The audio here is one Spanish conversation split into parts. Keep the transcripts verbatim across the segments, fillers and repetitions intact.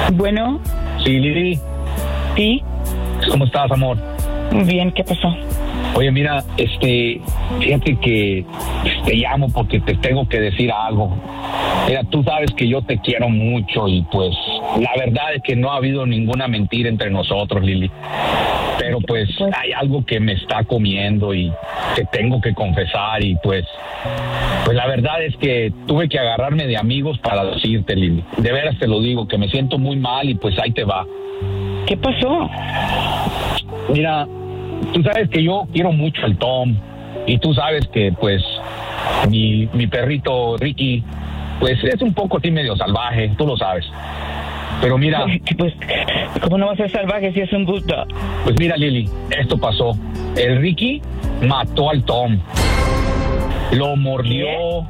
Bueno. Sí, Lili. Sí. ¿Cómo estás, amor? Bien, ¿qué pasó? Oye, mira, este, fíjate que te llamo porque te tengo que decir algo. Mira, tú sabes que yo te quiero mucho y pues la verdad es que no ha habido ninguna mentira entre nosotros, Lili. Pero pues hay algo que me está comiendo y te tengo que confesar y pues, pues la verdad es que tuve que agarrarme de amigos para decirte, Lili. De veras te lo digo, que me siento muy mal y pues ahí te va. ¿Qué pasó? Mira, tú sabes que yo quiero mucho al Tom y tú sabes que pues mi, mi perrito Ricky pues es un poco así medio salvaje, tú lo sabes. Pero mira... Pues, ¿cómo no va a ser salvaje si es un bulldog? Pues mira, Lili, esto pasó. El Ricky mató al Tom. Lo mordió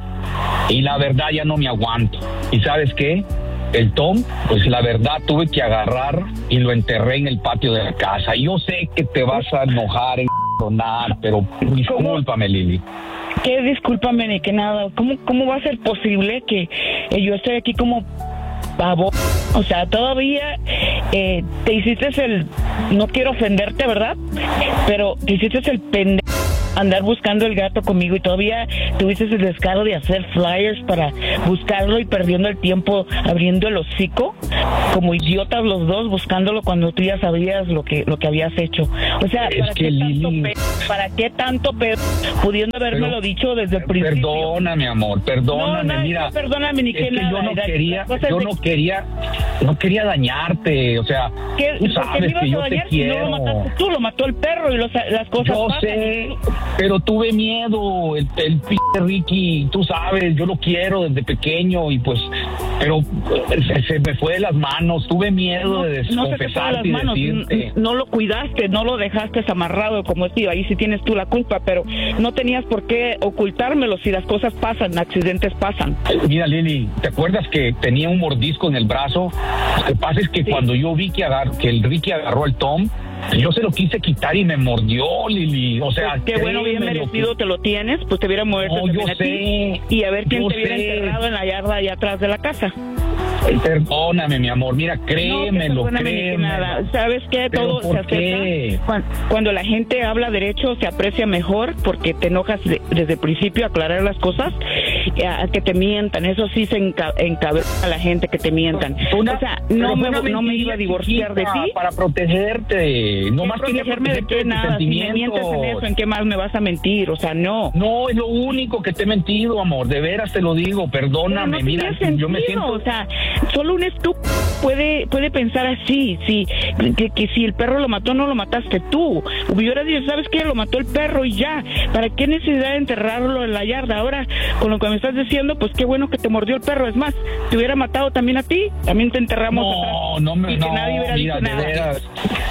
y la verdad ya no me aguanto. ¿Y sabes qué? El Tom, pues la verdad tuve que agarrar y lo enterré en el patio de la casa. Yo sé que te vas a enojar, enconar, pero discúlpame, Lili. ¿Qué? Discúlpame ni que nada. ¿Cómo, cómo va a ser posible que eh, yo estoy aquí como pavo? O sea, todavía eh, te hiciste el... No quiero ofenderte, ¿verdad? Pero te hiciste el pendejo andar buscando el gato conmigo y todavía tuviste el descaro de hacer flyers para buscarlo y perdiendo el tiempo abriendo el hocico como idiotas los dos buscándolo cuando tú ya sabías lo que lo que habías hecho. O sea, es ¿para, que qué Lili... tanto pe... ¿para qué tanto pedo pudiendo habérmelo Pero, dicho desde el principio? Perdóname, amor, perdóname, no, no, mira. No, perdóname ni es que, que nada. yo no Era, quería, yo de... no quería, no quería dañarte, o sea, ¿Qué, tú sabes que yo te quiero. No lo mataste tú, lo mató el perro y los, las cosas Yo pasan. sé, pero tuve miedo, el, el p*** Ricky, tú sabes, yo lo quiero desde pequeño y pues, pero se, se me fue de las manos, tuve miedo no, de no se te fue de las desconfesarte y manos, decirte. No lo cuidaste, no lo dejaste amarrado como tío, ahí sí tienes tú la culpa, pero no tenías por qué ocultármelo si las cosas pasan, accidentes pasan. Mira, Lili, ¿te acuerdas que tenía un mordisco en el brazo? Lo que pasa es que sí. Cuando yo vi que, agar, que el Ricky agarró al Tom, yo se lo quise quitar y me mordió, Lili. O sea, pues qué bueno, bien merecido que... te lo tienes, pues te hubiera muerto no, yo sé, y a ver quién yo te hubiera sé. enterrado en la yarda allá atrás de la casa. Perdóname, mi amor, mira, créemelo, no, créemelo. Nada. ¿Sabes qué? Todo se acepta. Cuando, cuando la gente habla derecho se aprecia mejor porque te enojas de, desde el principio a aclarar las cosas, a, a que te mientan. Eso sí se enca, encabeza a la gente que te mientan. Una, o sea, no me, no me iba a divorciar de ti. Para protegerte. No más quería protegerme de qué, nada. Si me mientes en eso, ¿en qué más me vas a mentir? O sea, no. No, es lo único que te he mentido, amor. De veras te lo digo. Perdóname. No mira, sentido, yo me siento... O sea, solo un estúpido puede puede pensar así, sí, que, que si el perro lo mató, no lo mataste tú. Hubiera dicho, ¿sabes qué? Lo mató el perro y ya. ¿Para qué necesidad de enterrarlo en la yarda? Ahora, con lo que me estás diciendo, pues qué bueno que te mordió el perro. Es más, te hubiera matado también a ti, también te enterramos no, atrás. No, me, y no, que nadie hubiera mira, dicho de nada. Veras.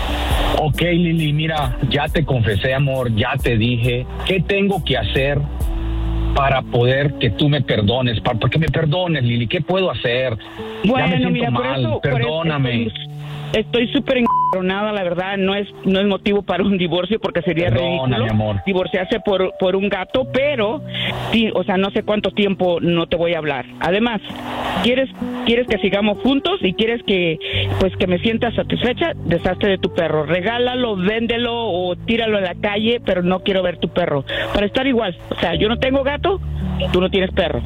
Ok, Lili, mira, ya te confesé, amor, ya te dije. ¿Qué tengo que hacer para poder que tú me perdones, para, para que me perdones, Lili? ¿Qué puedo hacer? Bueno, ya me siento mira, mal, por eso, perdóname. Por eso estoy súper encabronada, la verdad, no es no es motivo para un divorcio porque sería Perdona, ridículo mi amor. divorciarse por por un gato, pero sí, o sea, no sé cuánto tiempo no te voy a hablar. Además, quieres quieres que sigamos juntos y quieres que pues que me sientas satisfecha, deshazte de tu perro, regálalo, véndelo o tíralo a la calle, pero no quiero ver tu perro para estar igual. O sea, yo no tengo gato, tú no tienes perro.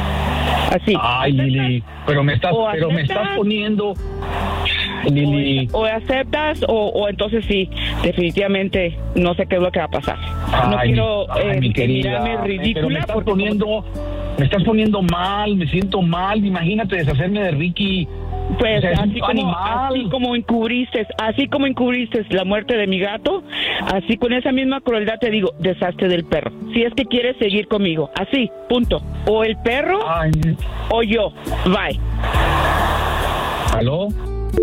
Así. Ay, Lili, pero me estás pero me estás poniendo Lili. O, o aceptas o, o entonces sí, definitivamente no sé qué es lo que va a pasar. Ay, no quiero ay, eh, mi querida, mirarme ridícula. Pero me estás poniendo, me estás poniendo mal, me siento mal. Imagínate deshacerme de Ricky. Pues o sea, así, como, así como encubriste, así como encubriste la muerte de mi gato, así con esa misma crueldad te digo, deshazte del perro. Si es que quieres seguir conmigo, así, punto. O el perro Ay. o yo. Bye. ¿Aló?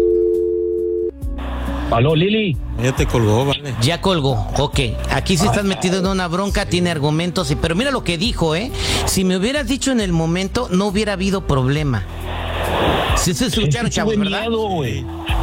¿Aló, Lili? Ya te colgó, vale. Ya colgó, ok. Aquí sí estás metido en una bronca, tiene argumentos, y, pero mira lo que dijo, ¿eh? Si me hubieras dicho en el momento, no hubiera habido problema. Sí se escucharon, chavos, ¿verdad? Miedo, güey.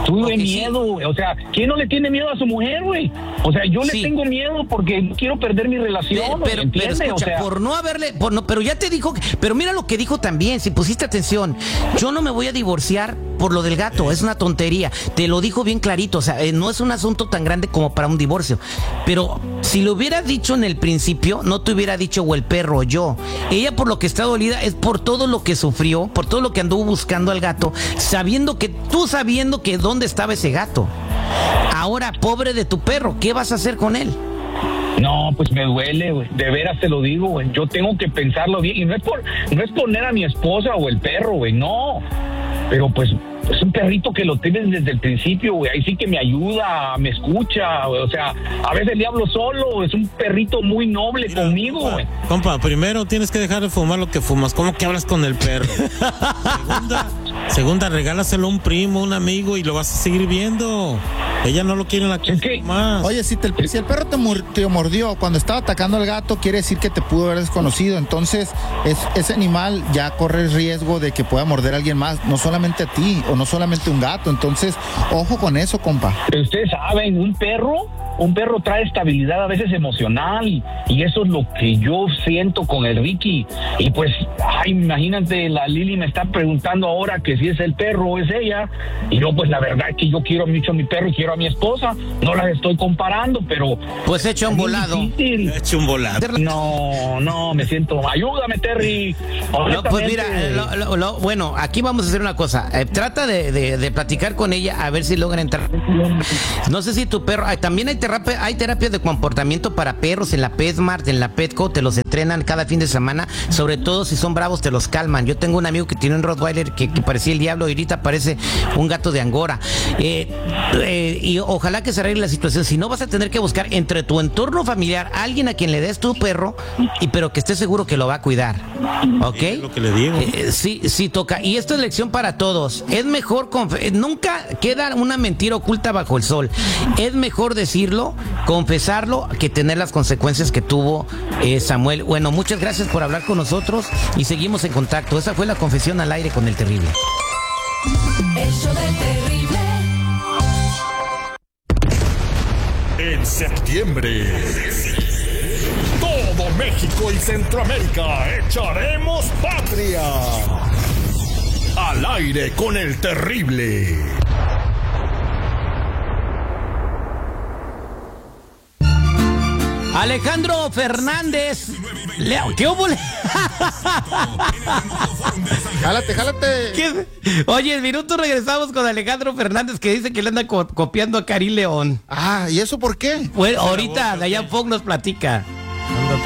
Tuve miedo, güey. O sea, ¿quién no le tiene miedo a su mujer, güey? O sea, yo Sí. le tengo miedo porque no quiero perder mi relación, Pero, pero, pero escucha, o sea, por no haberle, por no, pero ya te dijo, que- pero mira lo que dijo también, si pusiste atención, yo no me voy a divorciar por lo del gato, es una tontería, te lo dijo bien clarito, o sea, eh, no es un asunto tan grande como para un divorcio, pero si lo hubiera dicho en el principio, no te hubiera dicho o el perro o yo, ella por lo que está dolida es por todo lo que sufrió, por todo lo que anduvo buscando al gato, sabiendo que, tú sabiendo que dónde estaba ese gato. Ahora, pobre de tu perro, ¿qué vas a hacer con él? no, pues me duele, güey. De veras te lo digo, güey. Yo tengo que pensarlo bien. Y no es por, no es poner a mi esposa o el perro, güey. No. Pero pues es un perrito que lo tienes desde el principio, güey. Ahí sí que me ayuda, me escucha, güey. O sea, a veces le hablo solo. Es un perrito muy noble. Mira, conmigo, güey. Compa, compa, primero tienes que dejar de fumar lo que fumas. ¿Cómo que hablas con el perro? Segunda, segunda, regálaselo a un primo, un amigo y lo vas a seguir viendo. Ella no lo quiere en la casa que, más. Oye, si, te, si el perro te, mur, te mordió cuando estaba atacando al gato, quiere decir que te pudo haber desconocido. Entonces, es, ese animal ya corre el riesgo de que pueda morder a alguien más, no solamente a ti o no solamente un gato. Entonces, ojo con eso, compa. Ustedes saben, un perro, un perro trae estabilidad a veces emocional y, y eso es lo que yo siento con el Ricky. Y pues, ay, imagínate, la Lili me está preguntando ahora que si es el perro o es ella. Y yo, pues la verdad es que yo quiero mucho a mi perro y quiero a mi esposa. No las estoy comparando, pero... Pues echa un volado. Echa un volado. No, no, me siento... Ayúdame, Terry. No, pues mira, lo, lo, lo, bueno, aquí vamos a hacer una cosa. Eh, trata de, de, de platicar con ella a ver si logra entrar. No sé si tu perro... Ay, también hay terapia, hay terapias de comportamiento para perros en la PetSmart, en la Petco. Te los entrenan cada fin de semana. Sobre todo si son bravos, te los calman. Yo tengo un amigo que tiene un Rottweiler que, que parecía el diablo y ahorita parece un gato de Angora. Eh, eh, y ojalá que se arregle la situación. Si no, vas a tener que buscar entre tu entorno familiar a alguien a quien le des tu perro, y pero que esté seguro que lo va a cuidar. ¿Ok? Es lo que le digo. Eh, sí, sí toca. Y esto es lección para todos. Es mejor, confe- nunca queda una mentira oculta bajo el sol. Es mejor decirlo, confesarlo, que tener las consecuencias que tuvo eh, Samuel. Bueno, muchas gracias por hablar con nosotros y seguimos en contacto. Esa fue la confesión al aire con el Terrible. El show del Terrible. En septiembre, todo México y Centroamérica echaremos patria. Al aire con el Terrible. Alejandro Fernández. Le- ¿Qué hubo? Jálate, jálate. ¿Qué? Oye, en minutos regresamos con Alejandro Fernández, que dice que le anda co- copiando a Karim León. Ah, ¿y eso por qué? Bueno, ahorita Dayan Fogg nos platica.